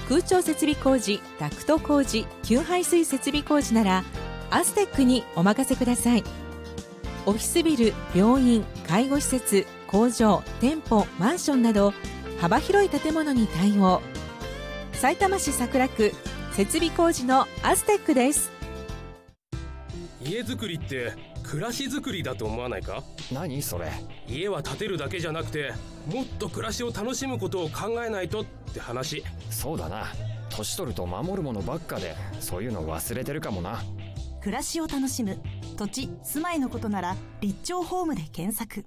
空調設備工事、ダクト工事、給排水設備工事ならアステックにお任せください。オフィスビル、病院、介護施設、工場、店舗、マンションなど幅広い建物に対応。さいたま市桜区設備工事のアステックです。 家づくりって暮らしづくりだと思わないか？ 何それ？ 家は建てるだけじゃなくてもっと暮らしを楽しむことを考えないとって話。 そうだな、年取ると守るものばっかでそういうの忘れてるかもな。 暮らしを楽しむ土地・住まいのことなら立町ホームで検索。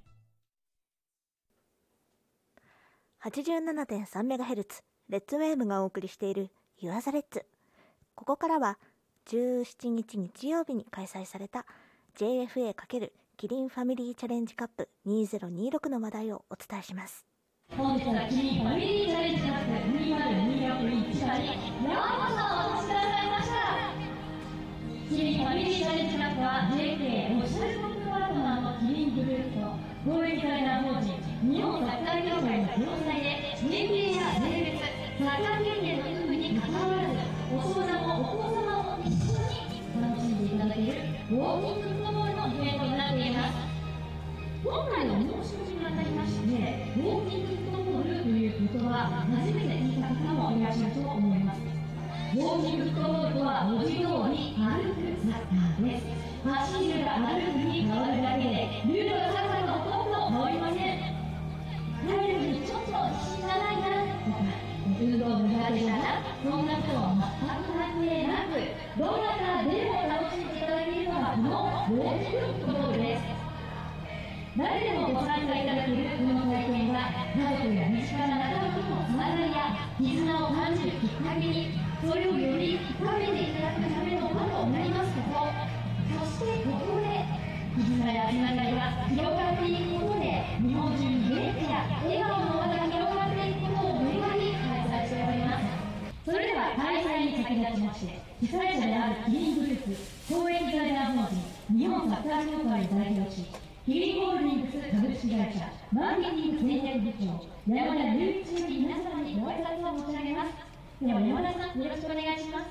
87.3MHz レッツウェーブがお送りしている Your the Reds。 ここからは17日日曜日に開催された JFA× キリンファミリーチャレンジカップ2026の話題をお伝えします。 本日はキリンファミリーチャレンジカップ2026に1話にようこそお越しくださいました。キリンファミリーチャレンジカップは JFA オフィシャルトップパートナーのキリングループと公益財団法人日本サッカー協会の共催で JFA や税別、サッカー経験の有無に関わらずお相談もお子様も一緒に楽しんでいただけるウォーキングフットボールのイベントになっています。今回のお申し込みにあたりまして、ウォーキングフットボールという言葉、初めて聞いた方もいらっしゃると思います。ウォーキングフットボールとは文字通り歩くサッカーです。走るが歩くに変わるだけで、ルールがサッカーとほとんど変わりません。体力にちょっと自信がないなとか、運動苦手だな、そんなことは全く関係なく、どなたでも楽しんでいただけるのがこのウォーキングフットボールです。誰でもご参加いただけるこの体験は、家族や身近な仲間とのつながりや絆を感じるきっかけに、それをより深めていただくための場となりますこと、そしてここで絆やつながりが広がっていくことで、日本中に元気や笑顔の輪が広がっていくことを願い開催しております。それでは開催に先立ちまして、主催者であるキリングループ公益財団法人日本サッカー協会を代表し、キリンホールディングス株式会社マーケティング戦略部長山田隆一より皆さんにご挨拶を申し上げます。では山田さん、よろしくお願いします。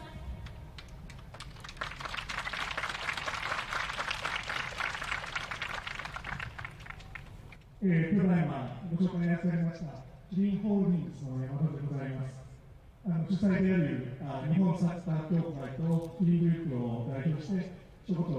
ただいまご紹介がされましたキリンホールディングスの山田でございます。主催である日本サッカー協会とキリングループを代表して一言